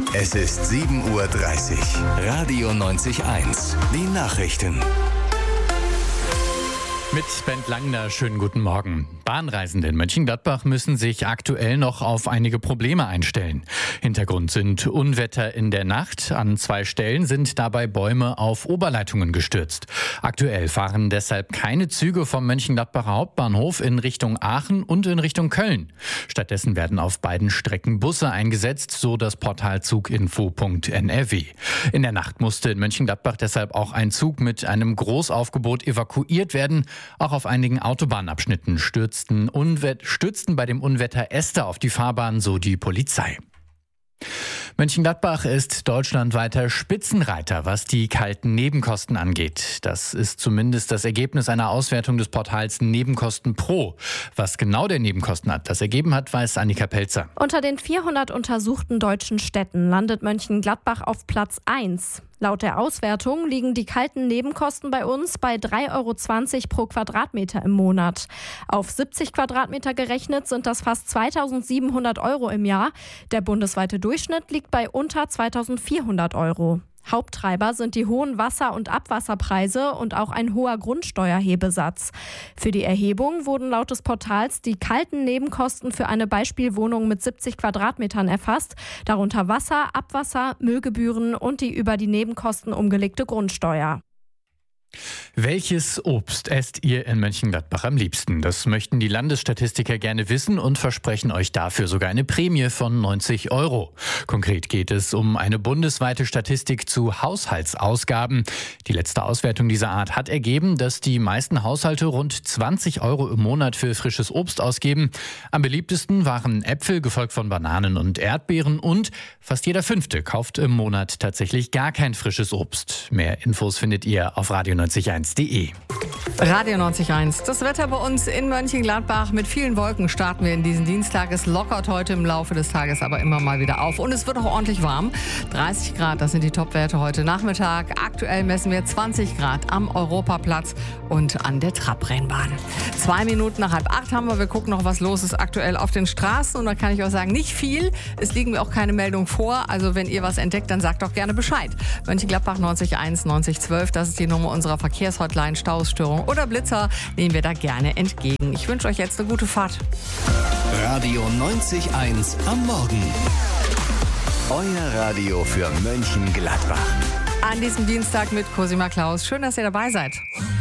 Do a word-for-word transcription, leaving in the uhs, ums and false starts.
Es ist sieben Uhr dreißig. Radio neunzig eins. Die Nachrichten. Mit Bent Langner, schönen guten Morgen. Bahnreisende in Mönchengladbach müssen sich aktuell noch auf einige Probleme einstellen. Hintergrund sind Unwetter in der Nacht. An zwei Stellen sind dabei Bäume auf Oberleitungen gestürzt. Aktuell fahren deshalb keine Züge vom Mönchengladbacher Hauptbahnhof in Richtung Aachen und in Richtung Köln. Stattdessen werden auf beiden Strecken Busse eingesetzt, so das Portal zuginfo punkt n r w. In der Nacht musste in Mönchengladbach deshalb auch ein Zug mit einem Großaufgebot evakuiert werden. Auch auf einigen Autobahnabschnitten stürzten, Unwett- stürzten bei dem Unwetter Äste auf die Fahrbahn, so die Polizei. Mönchengladbach ist deutschlandweiter Spitzenreiter, was die kalten Nebenkosten angeht. Das ist zumindest das Ergebnis einer Auswertung des Portals Nebenkosten Pro. Was genau der Nebenkostenatlas ergeben hat, weiß Annika Pelzer. Unter den vierhundert untersuchten deutschen Städten landet Mönchengladbach auf Platz eins. Laut der Auswertung liegen die kalten Nebenkosten bei uns bei drei Euro zwanzig pro Quadratmeter im Monat. Auf siebzig Quadratmeter gerechnet sind das fast zweitausendsiebenhundert Euro im Jahr. Der bundesweite Durchschnitt liegt bei unter zweitausendvierhundert Euro. Haupttreiber sind die hohen Wasser- und Abwasserpreise und auch ein hoher Grundsteuerhebesatz. Für die Erhebung wurden laut des Portals die kalten Nebenkosten für eine Beispielwohnung mit siebzig Quadratmetern erfasst, darunter Wasser, Abwasser, Müllgebühren und die über die Nebenkosten umgelegte Grundsteuer. Welches Obst esst ihr in Mönchengladbach am liebsten? Das möchten die Landesstatistiker gerne wissen und versprechen euch dafür sogar eine Prämie von neunzig Euro. Konkret geht es um eine bundesweite Statistik zu Haushaltsausgaben. Die letzte Auswertung dieser Art hat ergeben, dass die meisten Haushalte rund zwanzig Euro im Monat für frisches Obst ausgeben. Am beliebtesten waren Äpfel, gefolgt von Bananen und Erdbeeren, und fast jeder Fünfte kauft im Monat tatsächlich gar kein frisches Obst. Mehr Infos findet ihr auf radio neunzig eins punkt de. Radio neunzig eins. Das Wetter bei uns in Mönchengladbach. Mit vielen Wolken starten wir in diesen Dienstag. Es lockert heute im Laufe des Tages aber immer mal wieder auf. Und es wird auch ordentlich warm. dreißig Grad, das sind die Topwerte heute Nachmittag. Aktuell messen wir zwanzig Grad am Europaplatz und an der Trabrennbahn. Zwei Minuten nach halb acht haben wir. Wir gucken noch, was los ist aktuell auf den Straßen. Und da kann ich auch sagen, nicht viel. Es liegen mir auch keine Meldungen vor. Also wenn ihr was entdeckt, dann sagt doch gerne Bescheid. Mönchengladbach neunzig eins neunzig zwölf, das ist die Nummer unserer Verkehrshotline. Stausstörung oder Blitzer nehmen wir da gerne entgegen. Ich wünsche euch jetzt eine gute Fahrt. Radio neunzig eins am Morgen. Euer Radio für Mönchengladbach. An diesem Dienstag mit Cosima Klaus. Schön, dass ihr dabei seid.